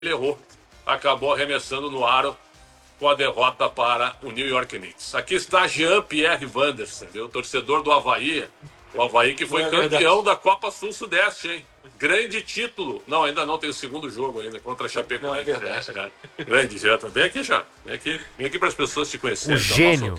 errou. Acabou arremessando no aro com a derrota para o New York Knicks. Aqui está Jean-Pierre Vanderson, o torcedor do Havaí. O Havaí que foi campeão da Copa Sul-Sudeste, hein? Grande título. Não, ainda não, tem o segundo jogo ainda, contra a Chapecoense. Grande, Jean. Vem aqui, Jean. Vem aqui para as pessoas te conhecerem. O gênio.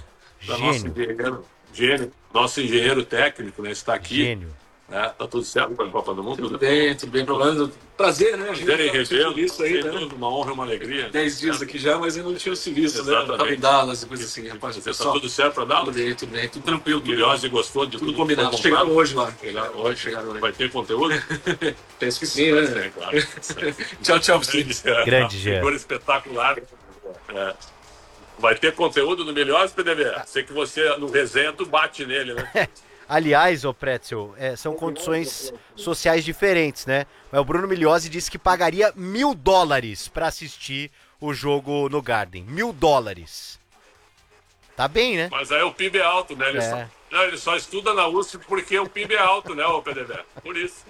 Nosso engenheiro técnico, né? Está aqui. Gênio. Tá tudo certo com a Copa do Mundo? Tudo bem. Problema. Prazer, né? Verem revê-lo. Isso aí, né? Uma honra e uma alegria. 10 dias aqui já, mas eu não tinha se visto, Exatamente. né? Tava em Dallas e coisa assim, rapaz. Tá tudo certo para Dallas? Tudo bem, tudo tranquilo. Milhões e gostou de tudo combinado. Chegaram hoje lá. Chegaram hoje. Vai ter conteúdo? Penso que sim, né? Claro. Tchau. Grande Jean. Figura espetacular. Vai ter conteúdo no Milhões, PDV? Sei que você, no resenha, tu bate nele, né? Aliás, ô Pretzel, são condições sociais diferentes, né? Mas o Bruno Migliozzi disse que pagaria $1.000 para assistir o jogo no Garden. $1.000. Tá bem, né? Mas aí o PIB é alto, né? Ele só estuda na USP porque o PIB é alto, né, ô PDV? Por isso.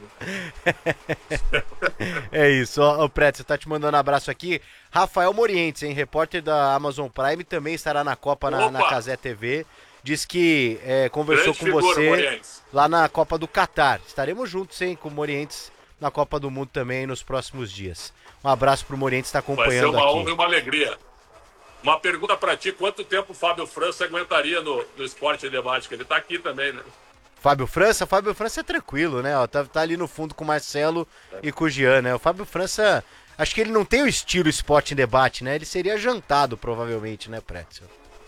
É isso, ó, o Pretzel tá te mandando um abraço aqui. Rafael Morientes, hein? Repórter da Amazon Prime, também estará na Copa na Cazé TV. Diz que conversou com você Morientes, lá na Copa do Catar. Estaremos juntos, hein, com o Morientes na Copa do Mundo também nos próximos dias. Um abraço pro Morientes que está acompanhando aqui. Vai ser uma honra e uma alegria. Uma pergunta para ti, quanto tempo o Fábio França aguentaria no Esporte em Debate? Que ele tá aqui também, né? Fábio França é tranquilo, né? Ó, tá ali no fundo com o Marcelo e com o Jean, né? O Fábio França, acho que ele não tem o estilo Esporte em Debate, né? Ele seria jantado, provavelmente, né, Pretzel?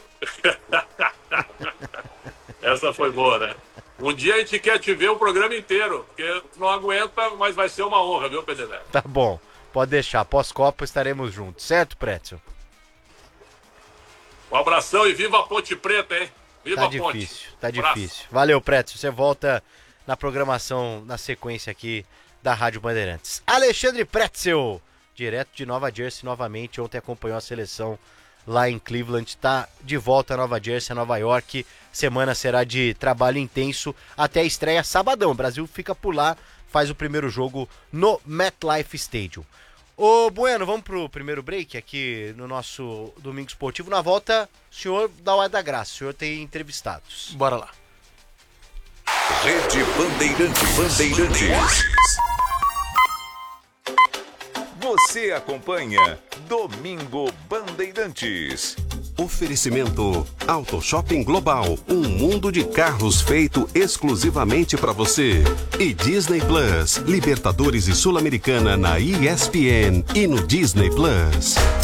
Essa foi boa, né? Um dia a gente quer te ver o programa inteiro, porque não aguenta, mas vai ser uma honra, viu, PDV? Tá bom, pode deixar. Pós-Copa estaremos juntos, certo, Pretzel? Um abração e viva a Ponte Preta, hein? Viva tá a Ponte. Difícil, tá difícil. Valeu, Pretzel. Você volta na programação, na sequência aqui da Rádio Bandeirantes. Alexandre Pretzel, direto de Nova Jersey novamente. Ontem acompanhou a seleção lá em Cleveland, está de volta a Nova Jersey, a Nova York. Semana será de trabalho intenso até a estreia sabadão. O Brasil fica por lá, faz o primeiro jogo no MetLife Stadium. Ô Bueno, vamos pro primeiro break aqui no nosso Domingo Esportivo. Na volta, o senhor dá o ar da graça, o senhor tem entrevistados. Bora lá. Rede Bandeirantes. Você acompanha Domingo Bandeirantes. Oferecimento Auto Shopping Global, um mundo de carros feito exclusivamente para você. E Disney Plus, Libertadores e Sul-Americana na ESPN e no Disney Plus.